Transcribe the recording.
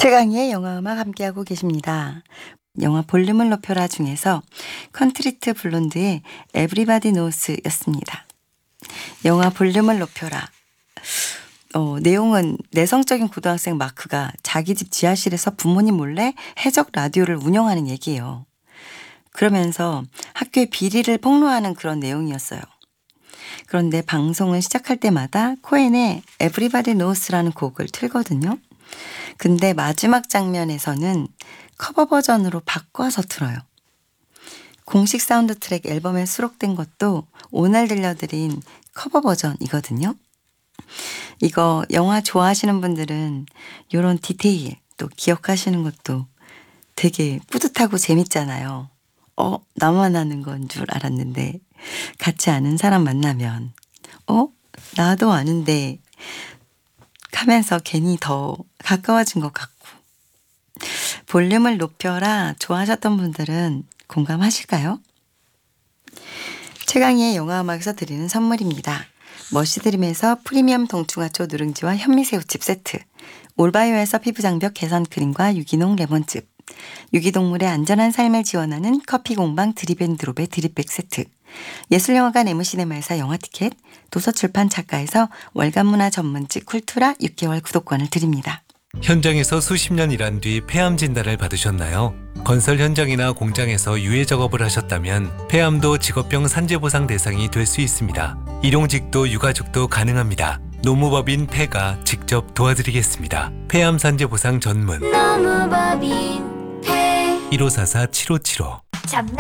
최강희의 영화음악 함께하고 계십니다. 영화 볼륨을 높여라 중에서 컨트리트 블론드의 Everybody Knows였습니다. 영화 볼륨을 높여라. 내용은 내성적인 고등학생 마크가 자기 집 지하실에서 부모님 몰래 해적 라디오를 운영하는 얘기예요. 그러면서 학교의 비리를 폭로하는 그런 내용이었어요. 그런데 방송을 시작할 때마다 코엔의 Everybody Knows라는 곡을 틀거든요. 근데 마지막 장면에서는 커버 버전으로 바꿔서 틀어요. 공식 사운드 트랙 앨범에 수록된 것도 오늘 들려드린 커버 버전이거든요. 이거 영화 좋아하시는 분들은 이런 디테일 또 기억하시는 것도 되게 뿌듯하고 재밌잖아요. 나만 아는 건 줄 알았는데 같이 아는 사람 만나면 나도 아는데 하면서 괜히 더 가까워진 것 같고. 볼륨을 높여라 좋아하셨던 분들은 공감하실까요? 최강희의 영화음악에서 드리는 선물입니다. 머시드림에서 프리미엄 동충하초 누룽지와 현미새우칩 세트, 올바이오에서 피부장벽 개선크림과 유기농 레몬즙, 유기동물의 안전한 삶을 지원하는 커피공방 드립앤드롭의 드립백 세트, 예술영화관 MC네마에서 영화티켓, 도서출판 작가에서 월간문화 전문지 쿨투라 6개월 구독권을 드립니다. 현장에서 수십 년 일한 뒤 폐암 진단을 받으셨나요? 건설 현장이나 공장에서 유해 작업을 하셨다면 폐암도 직업병 산재보상 대상이 될 수 있습니다. 일용직도 유가족도 가능합니다. 노무법인 폐가 직접 도와드리겠습니다. 폐암 산재보상 전문 노무법인 폐 1544-7575